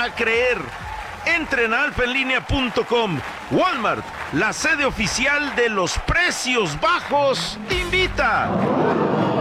a creer. Entra en alfaenlinea.com. Walmart, la sede oficial de los precios bajos, te invita.